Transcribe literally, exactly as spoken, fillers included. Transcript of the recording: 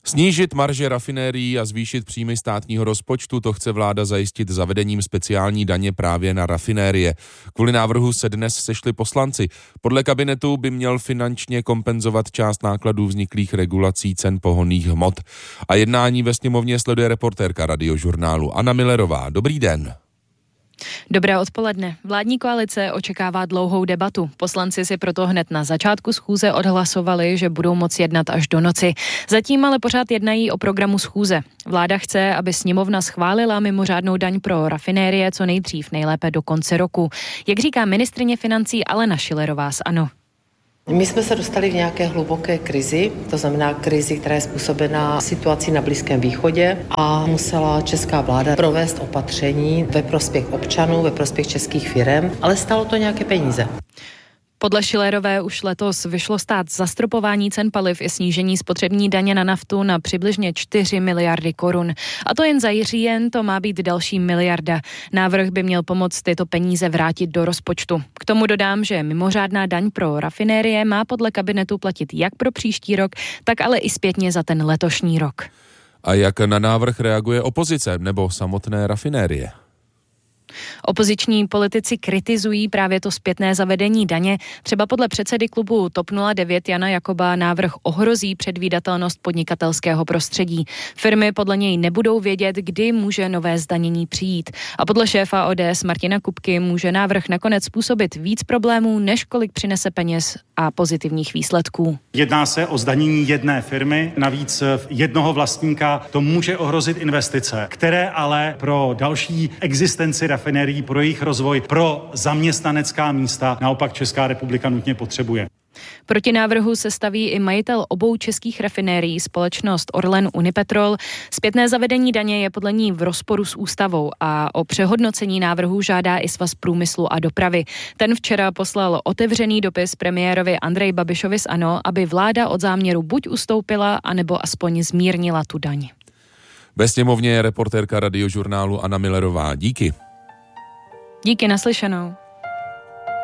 Snížit marže rafinérií a zvýšit příjmy státního rozpočtu, to chce vláda zajistit zavedením speciální daně právě na rafinérie. Kvůli návrhu se dnes sešli poslanci. Podle kabinetu by měl finančně kompenzovat část nákladů vzniklých regulací cen pohonných hmot. A jednání ve sněmovně sleduje reportérka Radiožurnálu Anna Millerová. Dobrý den. Dobré odpoledne. Vládní koalice očekává dlouhou debatu. Poslanci si proto hned na začátku schůze odhlasovali, že budou moci jednat až do noci. Zatím ale pořád jednají o programu schůze. Vláda chce, aby sněmovna schválila mimořádnou daň pro rafinérie co nejdřív, nejlépe do konce roku. Jak říká ministryně financí Alena Schillerová z ANO. My jsme se dostali v nějaké hluboké krizi, to znamená krizi, která je způsobená situací na Blízkém východě a musela česká vláda provést opatření ve prospěch občanů, ve prospěch českých firem, ale stálo to nějaké peníze. Podle Schillerové už letos vyšlo stát zastropování cen paliv i snížení spotřební daně na naftu na přibližně čtyři miliardy korun. A to jen za říjen to má být další miliarda. Návrh by měl pomoct tyto peníze vrátit do rozpočtu. K tomu dodám, že mimořádná daň pro rafinérie má podle kabinetu platit jak pro příští rok, tak ale i zpětně za ten letošní rok. A jak na návrh reaguje opozice nebo samotné rafinérie? Opoziční politici kritizují právě to zpětné zavedení daně. Třeba podle předsedy klubu TOP nula devět Jana Jakoba návrh ohrozí předvídatelnost podnikatelského prostředí. Firmy podle něj nebudou vědět, kdy může nové zdanění přijít. A podle šéfa O D S Martina Kupky může návrh nakonec způsobit víc problémů, než kolik přinese peněz a pozitivních výsledků. Jedná se o zdanění jedné firmy, navíc jednoho vlastníka. To může ohrozit investice, které ale pro další existenci rafinérií, pro jejich rozvoj, pro zaměstnanecká místa naopak Česká republika nutně potřebuje. Proti návrhu se staví i majitel obou českých rafinérií, společnost Orlen Unipetrol. Zpětné zavedení daně je podle ní v rozporu s ústavou a o přehodnocení návrhu žádá i Svaz průmyslu a dopravy. Ten včera poslal otevřený dopis premiérovi Andreji Babišovi z ANO, aby vláda od záměru buď ustoupila, anebo aspoň zmírnila tu daň. Ve sněmovně je reportérka Radiožurnálu Anna Millerová. Díky. Díky, naslyšenou.